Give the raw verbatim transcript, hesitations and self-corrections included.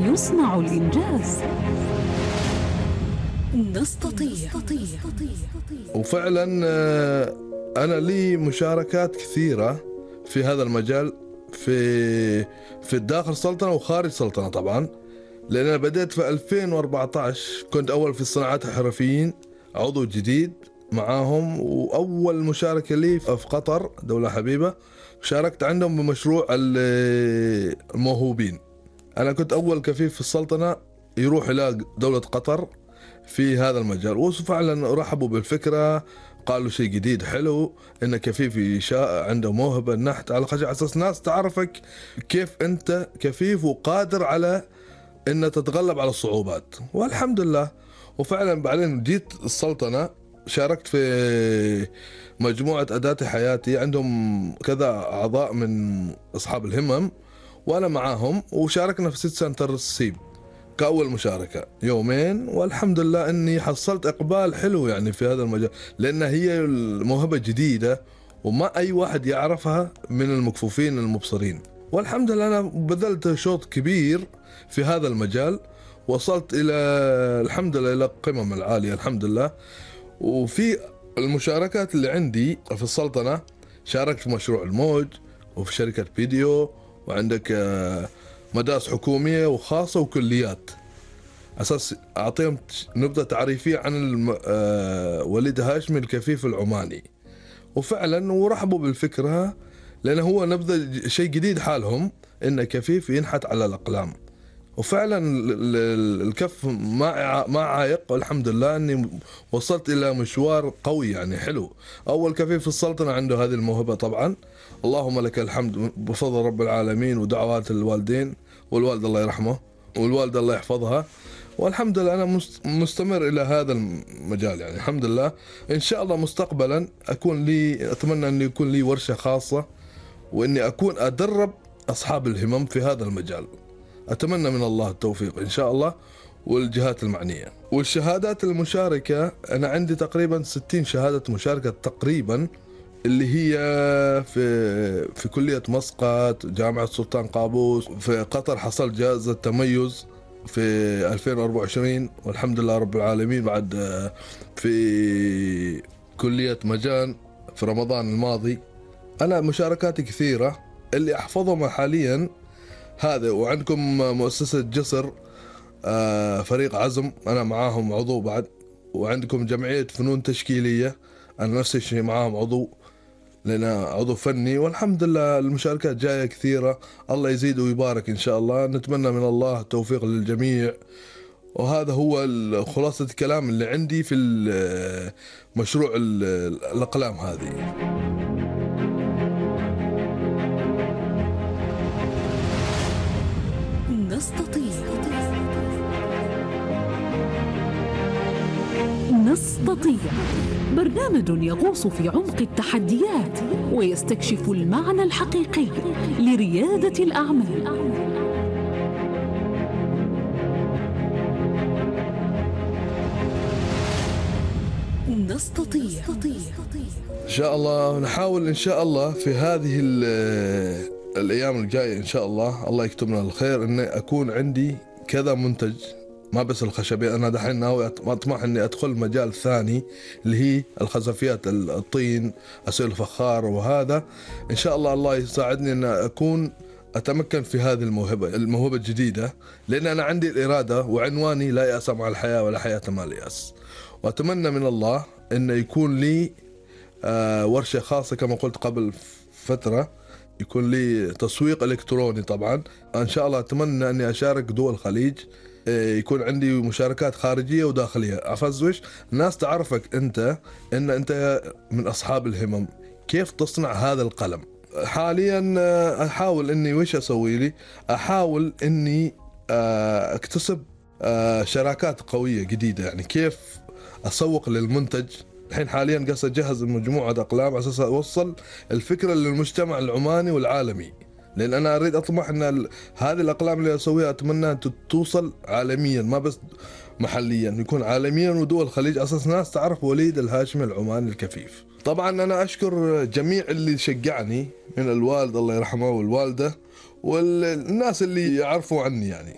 يصنع الإنجاز. نستطيع. وفعلا أنا لي مشاركات كثيرة في هذا المجال، في في الداخل السلطنة وخارج السلطنة طبعا، لأن أنا بدأت في ألفين وأربعة عشر، كنت أول في الصناعات الحرفيين عضو جديد معاهم، وأول مشاركة لي في قطر دولة حبيبة شاركت عندهم بمشروع الموهوبين. أنا كنت أول كفيف في السلطنة يروح إلى دولة قطر في هذا المجال، وفعلا رحبوا بالفكرة، قالوا شيء جديد حلو إن كفيف يشاء عنده موهبة النحت على الخشب، على أساس ناس تعرفك كيف أنت كفيف وقادر على إن تتغلب على الصعوبات، والحمد لله. وفعلا بعدين جيت السلطنة، شاركت في مجموعة أداة حياتي، عندهم كذا أعضاء من أصحاب الهمم وأنا معاهم، وشاركنا في سيت سنتر السيب كأول مشاركة يومين، والحمد لله أني حصلت إقبال حلو يعني في هذا المجال، لأن هي الموهبة جديدة وما أي واحد يعرفها من المكفوفين المبصرين، والحمد لله أنا بذلت شوط كبير في هذا المجال، وصلت إلى الحمد لله إلى القمم العالية الحمد لله. وفي المشاركات اللي عندي في السلطنة، شاركت في مشروع الموج وفي شركة فيديو، وعندك مدارس حكومية وخاصة وكليات، أساس أعطيهم نبذة تعريفية عن وليد هاشمي الكفيف العماني، وفعلا ورحبوا بالفكرة، لأنه هو نبذة شيء جديد حالهم إن كفيف ينحت على الأقلام، وفعلا الكف ما ما عايق، والحمد لله اني وصلت الى مشوار قوي يعني حلو. اول كفيف في السلطنة عنده هذه الموهبة طبعا، اللهم لك الحمد بفضل رب العالمين ودعوات الوالدين والوالد الله يرحمه والوالدة الله يحفظها، والحمد لله انا مستمر الى هذا المجال يعني الحمد لله. ان شاء الله مستقبلا اكون لي، اتمنى ان يكون لي ورشة خاصة، واني اكون ادرب اصحاب الهمم في هذا المجال. أتمنى من الله التوفيق إن شاء الله والجهات المعنية. والشهادات المشاركة أنا عندي تقريبا ستين شهادة مشاركة تقريبا، اللي هي في في كلية مسقط، جامعة سلطان قابوس، في قطر حصل جائزة تميز في ألفين وأربعة وعشرين والحمد لله رب العالمين، بعد في كلية مجان في رمضان الماضي. أنا مشاركاتي كثيرة، اللي أحفظهم حاليا هذا. وعندكم مؤسسة جسر، فريق عزم أنا معاهم عضو بعد، وعندكم جمعية فنون تشكيلية أنا نفس الشيء معاهم عضو، لأن عضو فني، والحمد لله المشاركات جاية كثيرة، الله يزيد ويبارك إن شاء الله. نتمنى من الله التوفيق للجميع، وهذا هو خلاصة الكلام اللي عندي في مشروع الأقلام هذه. نستطيع. نستطيع برنامج يغوص في عمق التحديات ويستكشف المعنى الحقيقي لريادة الأعمال. نستطيع. إن شاء الله نحاول إن شاء الله في هذه الأيام الجاية إن شاء الله، الله يكتبنا الخير، إن أكون عندي كذا منتج، ما بس الخشبية. أنا دحين ناوي أطمح إني أدخل مجال ثاني اللي هي الخزفيات، الطين، أسوي الفخار، وهذا إن شاء الله الله يساعدني إن أكون أتمكن في هذه الموهبة الموهبة الجديدة، لأن أنا عندي الإرادة، وعنواني لا يأس مع الحياة ولا حياة مع اليأس. وأتمنى من الله إن يكون لي ورشة خاصة كما قلت قبل فترة، يكون لي تسويق إلكتروني طبعا إن شاء الله. أتمنى أني أشارك دول الخليج، يكون عندي مشاركات خارجية وداخلية، أفزوش الناس تعرفك أنت إن أنت من أصحاب الهمم، كيف تصنع هذا القلم. حاليا أحاول أني وش أسوي لي، أحاول أني أكتسب شراكات قوية جديدة، يعني كيف أسوق للمنتج. الحين حاليا قاعد أجهز مجموعة أقلام على أساس أوصل الفكرة للمجتمع العماني والعالمي، لأن أنا أريد أطمح أن هذه الأقلام اللي أسويها أتمنى أن توصل عالميا، ما بس محليا، يكون عالميا ودول الخليج، أساس ناس تعرف وليد الهاشمي العماني الكفيف. طبعا أنا أشكر جميع اللي شجعني من الوالد الله يرحمه والوالدة والناس اللي يعرفوا عني يعني.